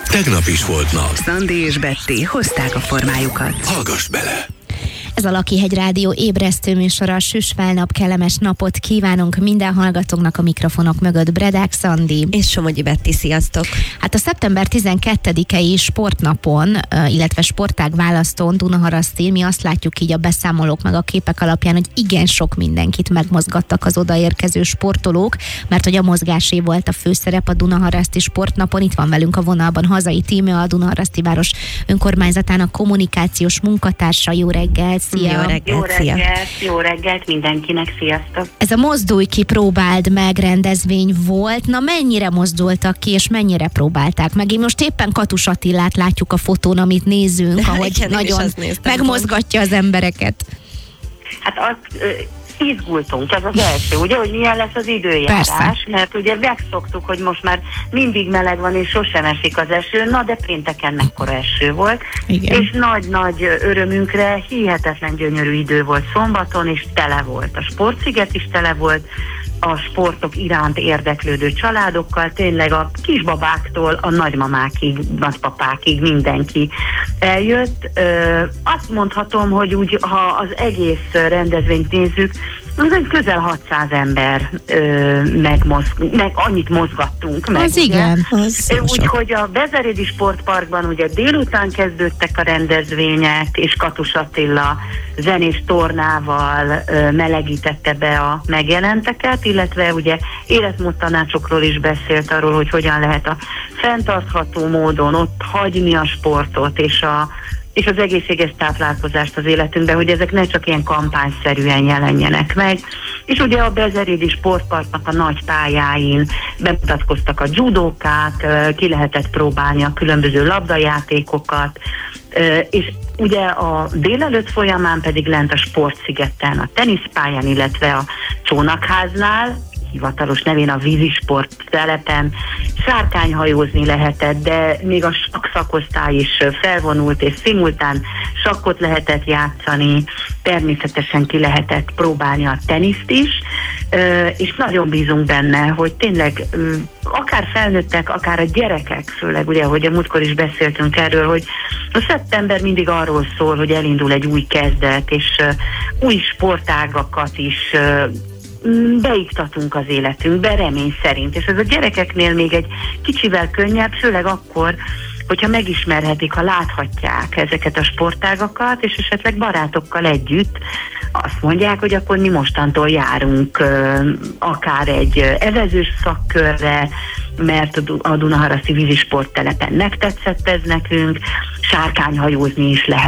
Tegnap is volt nap. Szandi és Betty hozták a formájukat. Hallgass bele! Ez a Lakihegy Rádió ébresztő műsora, süs felnap, kellemes napot kívánunk minden hallgatóknak, a mikrofonok mögött Bredák Szandi. És Somogyi Betty, sziasztok! Hát a szeptember 12-i sportnapon, illetve sportág választón Dunaharasztin mi azt látjuk így a beszámolók meg a képek alapján, hogy igen sok mindenkit megmozgattak az odaérkező sportolók, mert hogy a mozgásé volt a főszerep a Dunaharaszti sportnapon. Itt van velünk a vonalban Hazai Tíme, a Dunaharaszti város önkormányzatának kommunikációs munkatársa. Jó reggel! Szia. Jó reggelt mindenkinek, sziasztok! Ez a Mozdulj ki, próbáld meg rendezvény volt. Na mennyire mozdultak ki, és mennyire próbálták meg? Én most éppen Katus Attilát látjuk a fotón, amit nézünk, ahogy igen, nagyon megmozgatja az embereket. Hát azt izgultunk, ez az első, ugye, hogy milyen lesz az időjárás. Persze. Mert ugye megszoktuk, hogy most már mindig meleg van, és sosem esik az eső, na de pénteken mekkora eső volt. Igen. És nagy-nagy örömünkre hihetetlen gyönyörű idő volt szombaton, és tele volt. A Sportsziget is tele volt, a sportok iránt érdeklődő családokkal, tényleg a kisbabáktól a nagymamákig, nagypapákig mindenki eljött. Azt mondhatom, hogy úgy, ha az egész rendezvényt nézzük, közel 600 ember meg annyit mozgattunk meg. Az igen. Úgyhogy a Bezerédi Sportparkban ugye délután kezdődtek a rendezvények, és Katus Attila zenés tornával melegítette be a megjelenteket, illetve ugye életmódtanácsokról is beszélt, arról, hogy hogyan lehet a fenntartható módon ott hagyni a sportot, és az egészséges táplálkozást az életünkben, hogy ezek ne csak ilyen kampányszerűen jelenjenek meg. És ugye a Bezerédi Sportparknak a nagy pályáin bemutatkoztak a judókák, ki lehetett próbálni a különböző labdajátékokat, és ugye a délelőtt folyamán pedig lent a Sportszigeten, a teniszpályán, illetve a Csónakháznál, hivatalos nevén a vízisport telepen sárkányhajózni lehetett, de még a szakosztály is felvonult, és szimultán sakkot lehetett játszani, természetesen ki lehetett próbálni a teniszt is, és nagyon bízunk benne, hogy tényleg akár felnőttek, akár a gyerekek, főleg ugye, hogy a múltkor is beszéltünk erről, hogy a szeptember mindig arról szól, hogy elindul egy új kezdet, és új sportágakat is beiktatunk az életünkbe, remény szerint. És ez a gyerekeknél még egy kicsivel könnyebb, főleg akkor, hogyha megismerhetik, ha láthatják ezeket a sportágakat, és esetleg barátokkal együtt azt mondják, hogy akkor mi mostantól járunk akár egy evezős szakkörre, mert a Dunaharaszti vízisporttelepen megtetszett ez nekünk, sárkányhajózni is lehet